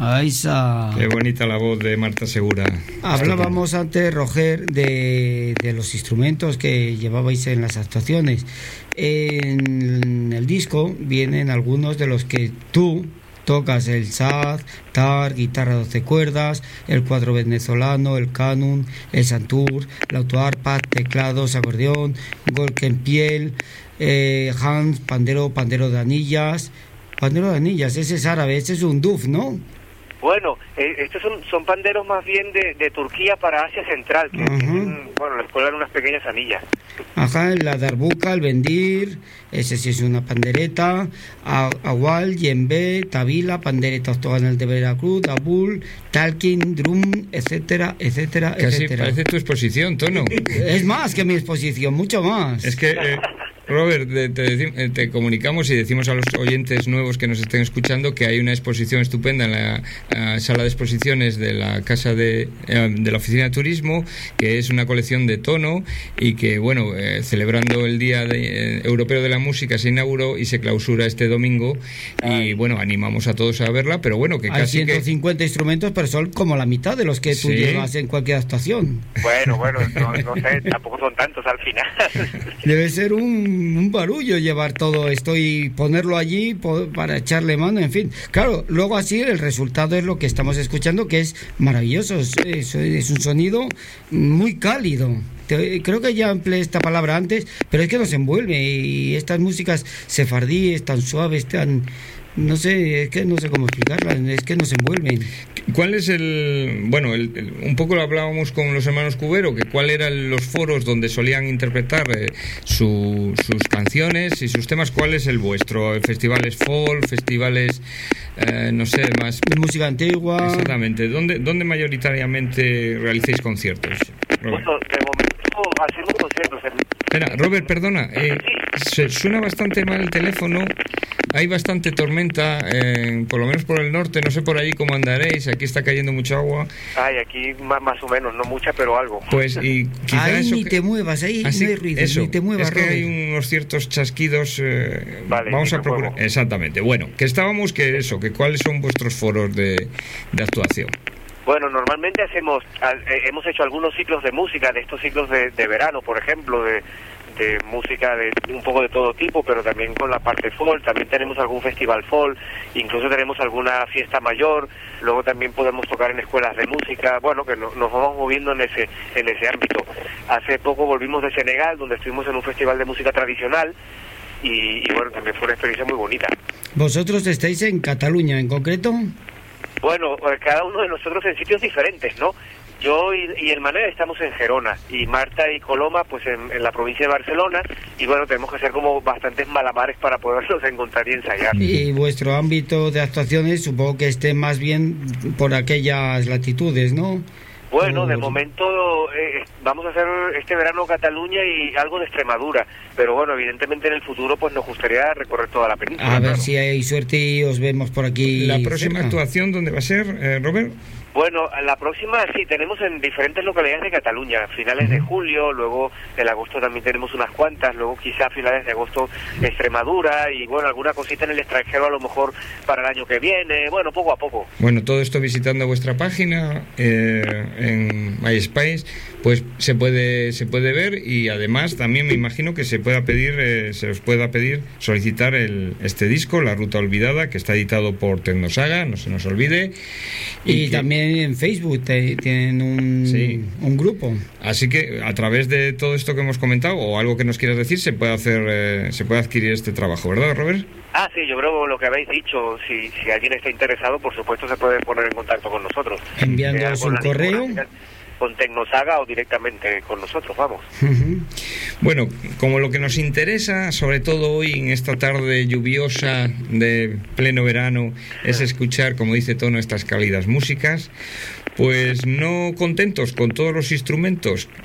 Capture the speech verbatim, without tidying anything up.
Ahí está. Qué bonita la voz de Marta Segura. Hablábamos antes, Roger, de, de los instrumentos que llevabais en las actuaciones. En el disco vienen algunos de los que tú tocas: el saz, tar, guitarra doce cuerdas, el cuatro venezolano, el canon, el santur, la autoarpa, teclados, acordeón, golkenpiel, eh, Hans, pandero, pandero de anillas. Pandero de anillas, ese es árabe, ese es un duf, ¿no? Bueno, eh, estos son, son panderos más bien de, de Turquía para Asia Central, que Ajá. tienen, bueno, les cuelgan unas pequeñas anillas. Ajá, la darbuka, el bendir, ese sí es una pandereta, a- agual, yembe, tabila, pandereta octogonal de Veracruz, abul, talking, drum, etcétera, etcétera, Casi etcétera. parece tu exposición, Tono. Es más que mi exposición, mucho más. Es que, eh, Robert, te, te, deci- eh, te comunicamos y decimos a los oyentes nuevos que nos estén escuchando que hay una exposición estupenda en la eh, sala de exposiciones de la casa de, eh, de la oficina de turismo, que es una colección de Tono y que, bueno, eh, celebrando el Día de, eh, Europeo de la Música se inauguró y se clausura este domingo y, bueno, animamos a todos a verla, pero bueno, que Hay casi ciento que... cincuenta instrumentos, pero son como la mitad de los que tú Sí. llevas en cualquier actuación. Bueno, bueno, no, no sé, tampoco son tantos al final. Debe ser un, un barullo llevar todo esto y ponerlo allí po- para echarle mano, en fin. Claro, luego así el resultado es lo que estamos escuchando, que es maravilloso. Es, es- es un sonido muy cálido. Te- Creo que ya empleé esta palabra antes, pero es que nos envuelve. Y estas músicas sefardíes tan suaves, tan... No sé, es que no sé cómo explicarlas, es que nos envuelven. ¿Cuál es el...? Bueno, el, el- un poco lo hablábamos con los hermanos Cubero, que cuál eran los foros donde solían interpretar eh, su- sus canciones y sus temas. ¿Cuál es el vuestro? ¿Festivales folk? ¿Festivales, eh, no sé, más...? Música antigua. Exactamente. ¿Dónde, dónde mayoritariamente realizáis conciertos? Robert. Bueno, de momento hacemos conciertos. en- Espera, Robert, perdona. eh, se- suena bastante mal el teléfono. Hay bastante tormenta, eh, por lo menos por el norte. No sé por ahí cómo andaréis. Aquí está cayendo mucha agua. Ay, aquí más, más o menos, no mucha, pero algo. Pues, y quizá Ahí eso ni que- te muevas, ahí Así- no hay ruido, eso, ni te muevas, es que Robert. hay unos ciertos chasquidos. eh, Vale, vamos sí a me procurar. muevo. Exactamente. Bueno, que estábamos que eso, que cuáles son vuestros foros de, de actuación. Bueno, normalmente hacemos, al- eh, hemos hecho algunos ciclos de música, de estos ciclos de, de verano, por ejemplo, de, de música de un poco de todo tipo, pero también con la parte folk. También tenemos algún festival folk, incluso tenemos alguna fiesta mayor. Luego también podemos tocar en escuelas de música. Bueno, que no- nos vamos moviendo en ese en ese ámbito. Hace poco volvimos de Senegal, donde estuvimos en un festival de música tradicional y, y bueno, también fue una experiencia muy bonita. ¿Vosotros estáis en Cataluña en concreto? Bueno, eh, cada uno de nosotros en sitios diferentes, ¿no? Yo y, y el Manel estamos en Gerona, y Marta y Coloma pues en, en la provincia de Barcelona, y bueno, tenemos que hacer como bastantes malabares para podernos encontrar y ensayar. Y vuestro ámbito de actuaciones supongo que esté más bien por aquellas latitudes, ¿no? Bueno, de Por- momento eh, vamos a hacer este verano Cataluña y algo de Extremadura, pero bueno, evidentemente en el futuro pues nos gustaría recorrer toda la península. A ver claro. si hay suerte y os vemos por aquí. ¿La próxima cerca. actuación dónde va a ser, eh, Robert? Bueno, la próxima sí, tenemos en diferentes localidades de Cataluña, finales de julio, luego en agosto también tenemos unas cuantas, luego quizá a finales de agosto Extremadura y bueno, alguna cosita en el extranjero a lo mejor para el año que viene, bueno, poco a poco. Bueno, todo esto visitando vuestra página eh, en MySpace, pues se puede se puede ver y además también me imagino que se pueda pedir, eh, se os pueda pedir solicitar el, este disco, La Ruta Olvidada, que está editado por Tecnosaga, no se nos olvide. Y, que- también en Facebook te- tienen un, Sí. un grupo. Así que a través de todo esto que hemos comentado o algo que nos quieras decir se puede hacer, eh, se puede adquirir este trabajo, ¿verdad, Robert? Ah, sí, yo creo lo que habéis dicho, si, si alguien está interesado, por supuesto se puede poner en contacto con nosotros. Enviándonos Eh, con un la correo. discográfica, con Tecnosaga o directamente con nosotros, vamos. Ujú. Bueno, como lo que nos interesa, sobre todo hoy en esta tarde lluviosa de pleno verano, es escuchar, como dice Tono, estas cálidas músicas, pues no contentos con todos los instrumentos